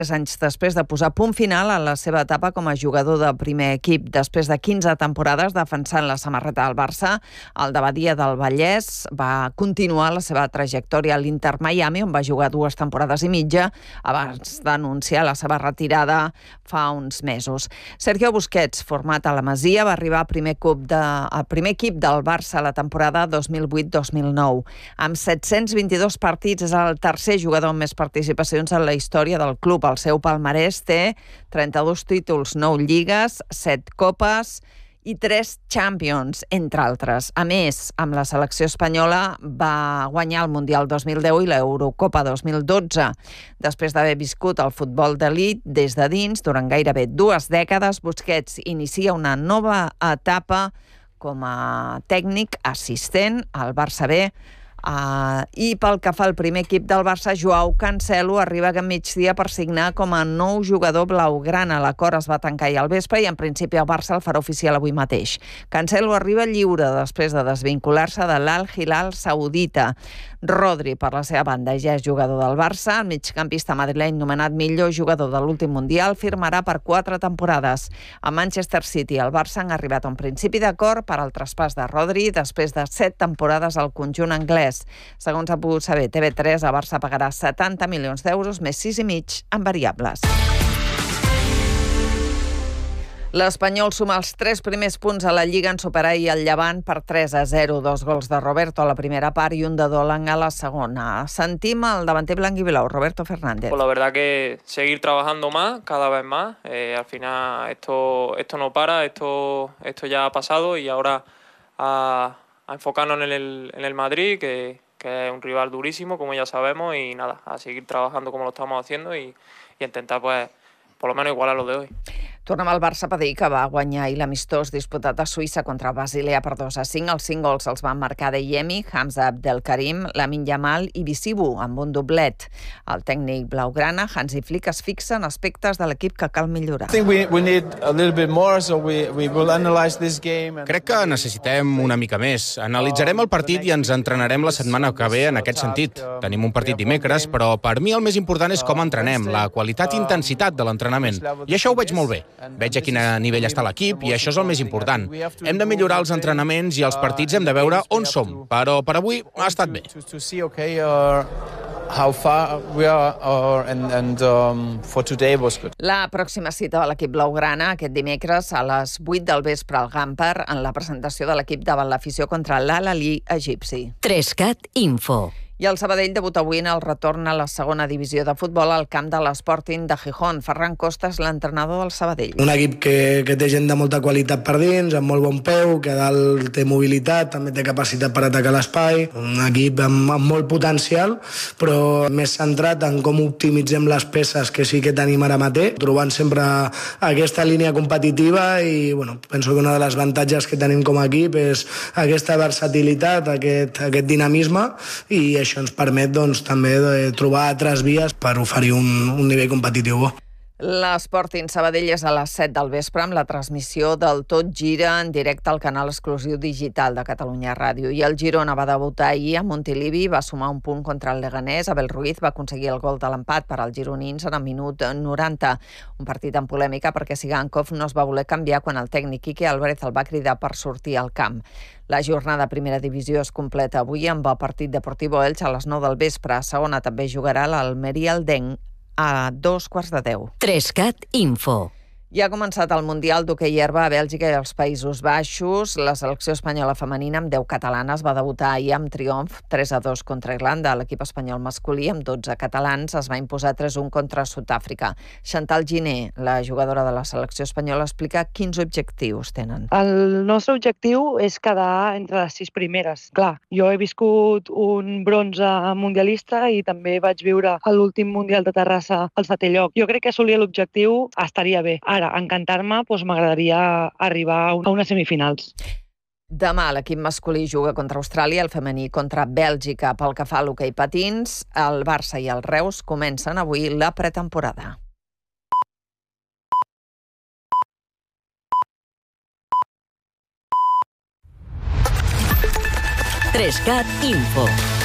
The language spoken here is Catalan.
3 anys després de posar punt final a la seva etapa com a jugador del primer equip. Després de 15 temporades defensant la samarreta del Barça, el de Badia del Vallès va continuar la seva trajectòria a l'Inter Miami, on va jugar 2 temporades i mitja, abans d'anunciar la seva retirada fa uns mesos. Sergio Busquets, format a la Masia, va arribar al primer equip del Barça la temporada 2008-2009. Amb 722 partits és el tercer jugador amb més participacions en la història del club. El seu palmarès té 32 títols, 9 lligues, 7 copes i 3 Champions, entre altres. A més, amb la selecció espanyola va guanyar el Mundial 2010 i l'Eurocopa 2012. Després d'haver viscut el futbol d'elit des de dins durant gairebé 2 dècades, Busquets inicia una nova etapa com a tècnic assistent al Barça B. I pel que fa al primer equip del Barça, Joao Cancelo arriba aquest migdia per signar com a nou jugador blaugrana. L'acord es va tancar ahir al vespre i en principi el Barça el farà oficial avui mateix. Cancelo arriba lliure després de desvincular-se de l'Al Hilal saudita. Rodri, per la seva banda, ja és jugador del Barça. El migcampista madrileny, nomenat millor jugador de l'últim Mundial, firmarà per 4 temporades. A Manchester City i el Barça han arribat a un principi d'acord per al traspàs de Rodri després de 7 temporades al conjunt anglès. Segons ha pogut saber TV3, el Barça pagarà 70 milions d'euros més 6,5 en variables. L'Espanyol suma els 3 primers punts a la Lliga en superar ahir el Llevant per 3-0. 2 gols de Roberto a la primera part i un de Dolan a la segona. Sentim el davanter blanc i blau, Roberto Fernández. Pues la verdad que seguir trabajando más, cada vez más. Al final esto no para, esto ya ha pasado y ahora a enfocarnos en el Madrid, que es un rival durísimo, como ya sabemos, y nada, a seguir trabajando como lo estamos haciendo y intentar, pues, por lo menos igualar lo de hoy. Tornem al Barça per dir que va guanyar ahir l'amistós disputat a Suïssa contra Basilea per 2-5. Els 5 gols els van marcar Deyemi, Hamza Abdelkarim, Lamine Yamal i Bisibu, amb un doblet. El tècnic blaugrana, Hansi Flick, es fixa en aspectes de l'equip que cal millorar. Crec que necessitem una mica més. Analitzarem el partit i ens entrenarem la setmana que ve en aquest sentit. Tenim un partit dimecres, però per mi el més important és com entrenem, la qualitat i intensitat de l'entrenament. I això ho veig molt bé. Veig a quin nivell està l'equip i això és el més important. Hem de millorar els entrenaments i els partits hem de veure on som, però per avui ha estat bé. La pròxima cita de l'equip blaugrana aquest dimecres a les 8 del vespre al Gamper en la presentació de l'equip davant l'afició contra l'Al-Ahly egipci. 3CAT Info. I el Sabadell debuta avui en el retorn a la segona divisió de futbol al camp de l'Sporting de Gijón. Ferran Costa és l'entrenador del Sabadell. Un equip que té gent de molta qualitat per dins, amb molt bon peu, que a dalt té mobilitat, també té capacitat per atacar l'espai. Un equip amb molt potencial, però més centrat en com optimitzem les peces que sí que tenim ara mateix, trobant sempre aquesta línia competitiva i penso que una de les avantatges que tenim com a equip és aquesta versatilitat, aquest dinamisme i això ens permet també trobar altres vies per oferir un nivell competitiu bo. L'Sporting Sabadell és a les 7 del vespre amb la transmissió del Tot Gira en directe al canal exclusiu digital de Catalunya Ràdio. I el Girona va debutar ahir a Montilivi, va sumar un punt contra el Leganés. Abel Ruiz va aconseguir el gol de l'empat per als gironins en el minut 90. Un partit en polèmica perquè Sigankov no es va voler canviar quan el tècnic Quique Álvarez el va cridar per sortir al camp. La jornada a primera divisió es completa avui amb el partit Deportivo Elx a les 9 del vespre. A segona també jugarà l'Almeria Aldenc a 2:15. 3CAT Info. Ja ha començat el Mundial d'hoquei herba a Bèlgica i als Països Baixos. La selecció espanyola femenina amb 10 catalanes va debutar ahir amb triomf 3-2 contra Irlanda. L'equip espanyol masculí amb 12 catalans es va imposar 3-1 contra Sud-àfrica. Chantal Giner, la jugadora de la selecció espanyola, explica quins objectius tenen. El nostre objectiu és quedar entre les 6 primeres. Clar, jo he viscut un bronze mundialista i també vaig viure l'últim Mundial de Terrassa al setè lloc. Jo crec que assolir l'objectiu estaria bé. Ara, encantar-me, m'agradaria arribar a unes semifinals. Demà l'equip masculí juga contra Austràlia, el femení contra Bèlgica. Pel que fa a l'hoquei patins, el Barça i el Reus comencen avui la pretemporada. 3CAT Info.